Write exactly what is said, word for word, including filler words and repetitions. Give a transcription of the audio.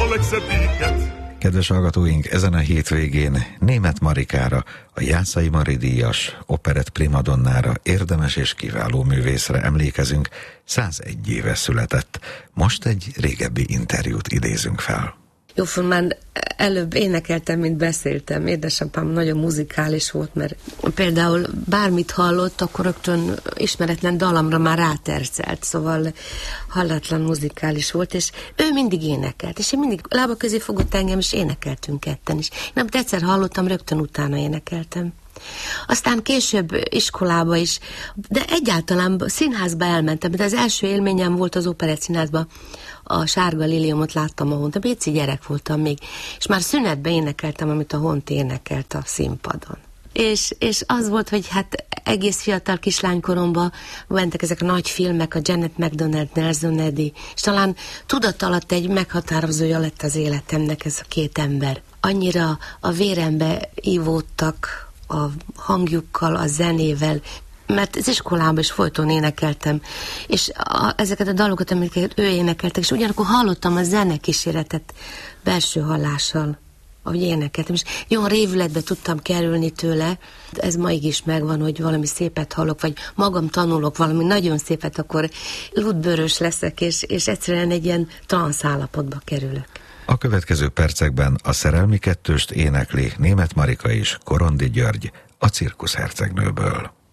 Kedves hallgatóink, ezen a hétvégén Németh Marikára, a Jászai Mari díjas operett primadonnára, érdemes és kiváló művészre emlékezünk, százegy éve született. Most egy régebbi interjút idézünk fel. Jóformán előbb énekeltem, mint beszéltem. Édesapám nagyon muzikális volt, mert például bármit hallott, akkor rögtön ismeretlen dalamra már rátercelt, szóval hallatlan muzikális volt, és ő mindig énekelt, és én mindig lába közé fogott engem, és énekeltünk ketten is. Én amit egyszer hallottam, rögtön utána énekeltem. Aztán később iskolába is, de egyáltalán színházba elmentem, de az első élményem volt az Operettszínházban, a Sárga Liliomot láttam a Hont, a béci gyerek voltam még, és már szünetben énekeltem, amit a Hont énekelt a színpadon. És, és az volt, hogy hát egész fiatal kislánykoromban mentek ezek a nagy filmek, a Janet McDonald, Nelson Eddy, és talán tudat alatt egy meghatározója lett az életemnek ez a két ember. Annyira a vérembe ívódtak a hangjukkal, a zenével, mert az iskolában is folyton énekeltem, és a, ezeket a dalokat, amiket ő énekeltek, és ugyanakkor hallottam a zenekíséretet belső hallással, ahogy énekeltem, és jó révületbe tudtam kerülni tőle. Ez ma is megvan, hogy valami szépet hallok, vagy magam tanulok valami nagyon szépet, akkor lúdbőrös leszek, és, és egyszerűen egy ilyen transz állapotba kerülök. A következő percekben a Szerelmi kettőst énekli Németh Marika és Korondi György a Cirkuszhercegnőből.